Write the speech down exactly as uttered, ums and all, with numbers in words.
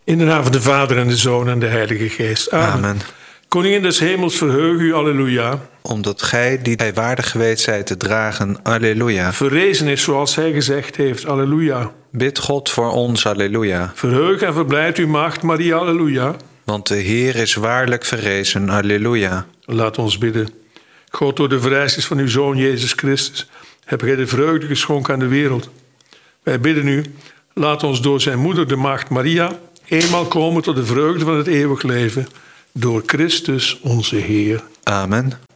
In de naam van de Vader en de Zoon en de Heilige Geest. Amen. Amen. Koningin des hemels, verheug u, alleluia. Omdat gij, die hij waardig geweest zijt te dragen, alleluia. Verrezen is zoals hij gezegd heeft, alleluia. Bid God voor ons, alleluia. Verheug en verblijd uw maagd Maria, alleluia. Want de Heer is waarlijk verrezen, alleluia. Laat ons bidden. God, door de verrijzenis van uw Zoon Jezus Christus, heb gij de vreugde geschonken aan de wereld. Wij bidden u, laat ons door zijn moeder, de maagd Maria, eenmaal komen tot de vreugde van het eeuwig leven, door Christus onze Heer. Amen.